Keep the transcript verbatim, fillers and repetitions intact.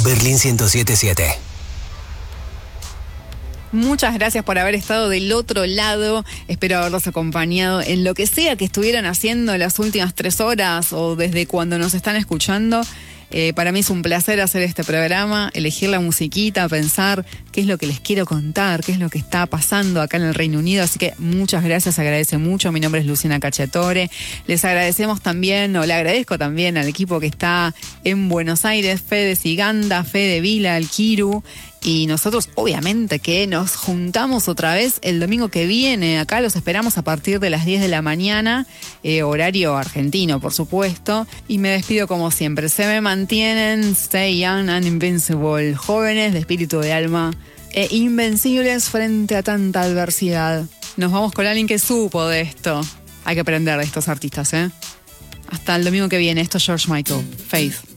Berlín ciento siete punto siete. Muchas gracias por haber estado del otro lado. Espero haberlos acompañado en lo que sea que estuvieran haciendo las últimas tres horas o desde cuando nos están escuchando. Eh, para mí es un placer hacer este programa, elegir la musiquita, pensar qué es lo que les quiero contar, qué es lo que está pasando acá en el Reino Unido. Así que muchas gracias, agradece mucho. Mi nombre es Luciana Cacciatore. Les agradecemos también, o le agradezco también al equipo que está en Buenos Aires, Fede Siganda, Fede Vila, el Kiru. Y nosotros, obviamente, que nos juntamos otra vez el domingo que viene. Acá los esperamos a partir de las diez de la mañana, eh, horario argentino, por supuesto. Y me despido como siempre. Se me mantienen, stay young and invincible. Jóvenes de espíritu de alma e invencibles frente a tanta adversidad. Nos vamos con alguien que supo de esto. Hay que aprender de estos artistas, ¿eh? Hasta el domingo que viene. Esto es George Michael, Faith.